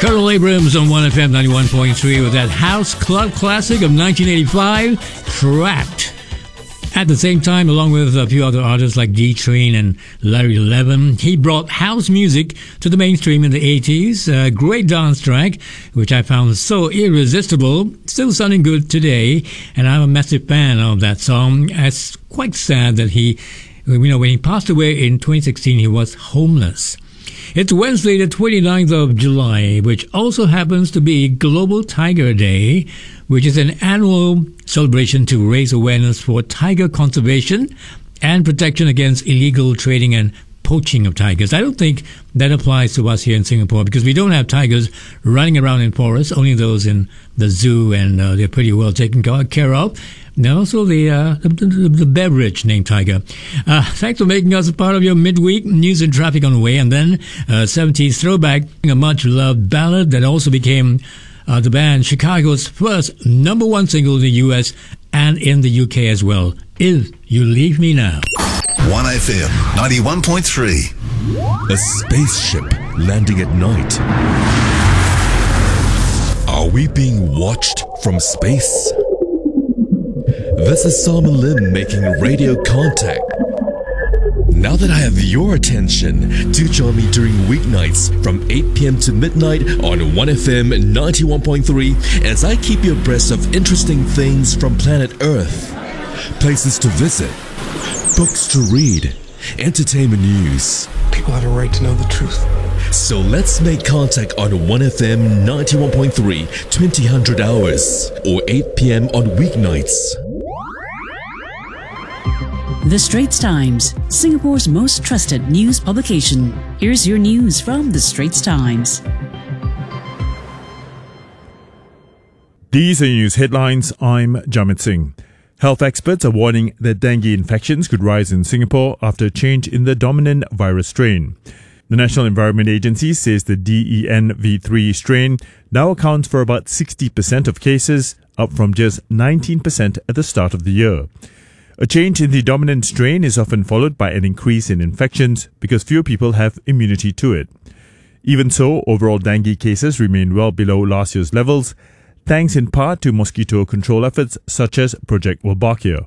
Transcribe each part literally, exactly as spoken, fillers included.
Carol Abrams on one F M ninety-one point three with that house club classic of nineteen eighty-five, Trapped. At the same time, along with a few other artists like D-Train and Larry Levin, he brought house music to the mainstream in the eighties. A great dance track, which I found so irresistible, still sounding good today, and I'm a massive fan of that song. It's quite sad that he, you know, when he passed away in twenty sixteen, he was homeless. It's Wednesday, the twenty-ninth of July, which also happens to be Global Tiger Day, which is an annual celebration to raise awareness for tiger conservation and protection against illegal trading and poaching of tigers. I don't think that applies to us here in Singapore because we don't have tigers running around in forests, only those in the zoo, and uh, they're pretty well taken care of. And also the, uh, the, the, the beverage named Tiger. Uh, thanks for making us a part of your midweek news and traffic on the way. And then uh, seventies throwback, a much-loved ballad that also became uh, the band Chicago's first number one single in the U S and in the U K as well. If You Leave Me Now. one F M ninety-one point three. A spaceship landing at night. Are we being watched from space? This is Simon Lim making radio contact. Now that I have your attention, do join me during weeknights from eight p.m. to midnight on one F M ninety-one point three as I keep you abreast of interesting things from planet Earth. Places to visit, books to read, entertainment news. People have a right to know the truth. So let's make contact on one F M ninety-one point three, twenty hundred hours, or eight p.m. on weeknights. The Straits Times, Singapore's most trusted news publication. Here's your news from The Straits Times. These are your news headlines. I'm Jamit Singh. Health experts are warning that dengue infections could rise in Singapore after a change in the dominant virus strain. The National Environment Agency says the D E N V three strain now accounts for about sixty percent of cases, up from just nineteen percent at the start of the year. A change in the dominant strain is often followed by an increase in infections because fewer people have immunity to it. Even so, overall dengue cases remain well below last year's levels, thanks in part to mosquito control efforts such as Project Wolbachia.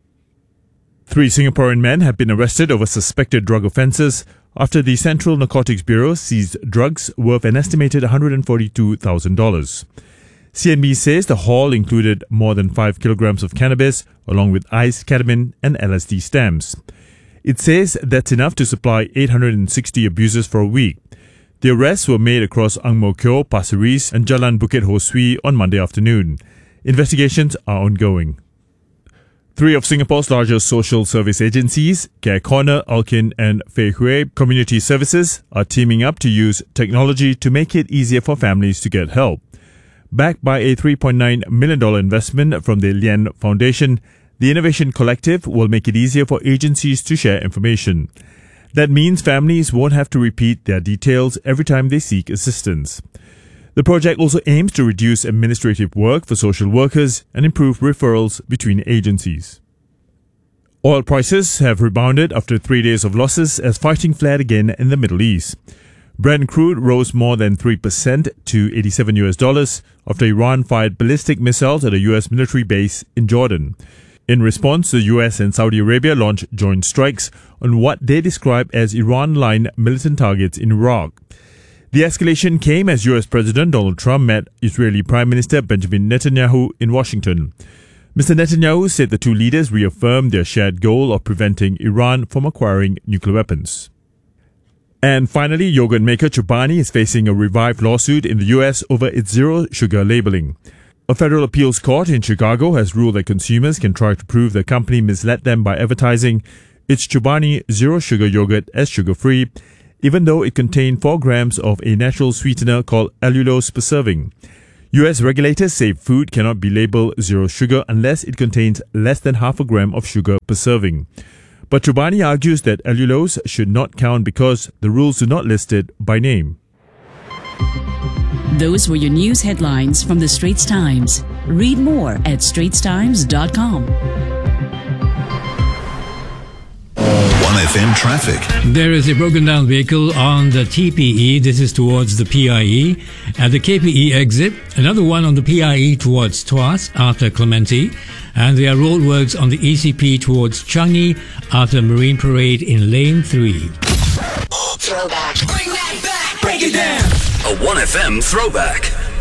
Three Singaporean men have been arrested over suspected drug offences after the Central Narcotics Bureau seized drugs worth an estimated one hundred forty-two thousand dollars. C N B says the haul included more than five kilograms of cannabis, along with ice, ketamine, and L S D stamps. It says that's enough to supply eight hundred sixty abusers for a week. The arrests were made across Ang Mo Kio, Pasir Ris, and Jalan Bukit Ho Swee on Monday afternoon. Investigations are ongoing. Three of Singapore's largest social service agencies, Care Corner, Alkin, and Fei Hui Community Services, are teaming up to use technology to make it easier for families to get help. Backed by a three point nine million dollars investment from the Lian Foundation, the Innovation Collective will make it easier for agencies to share information. That means families won't have to repeat their details every time they seek assistance. The project also aims to reduce administrative work for social workers and improve referrals between agencies. Oil prices have rebounded after three days of losses as fighting flared again in the Middle East. Brent crude rose more than three percent to eighty-seven U S dollars after Iran fired ballistic missiles at a U S military base in Jordan. In response, the U S and Saudi Arabia launched joint strikes on what they describe as Iran-aligned militant targets in Iraq. The escalation came as U S President Donald Trump met Israeli Prime Minister Benjamin Netanyahu in Washington. Mister Netanyahu said the two leaders reaffirmed their shared goal of preventing Iran from acquiring nuclear weapons. And finally, yogurt maker Chobani is facing a revived lawsuit in the U S over its zero sugar labeling. A federal appeals court in Chicago has ruled that consumers can try to prove the company misled them by advertising its Chobani zero sugar yogurt as sugar-free, even though it contained four grams of a natural sweetener called allulose per serving. U S regulators say food cannot be labeled zero sugar unless it contains less than half a gram of sugar per serving. But Chobani argues that allulose should not count because the rules do not list it by name. Those were your news headlines from The Straits Times. Read more at straits times dot com. one F M traffic. There is a broken down vehicle on the T P E. This is towards the P I E. At the K P E exit, another one on the P I E towards Tuas after Clementi. And there are roadworks on the E C P towards Changi after Marine Parade in lane three. Throwback. Bring that back. Break it down. A one F M throwback.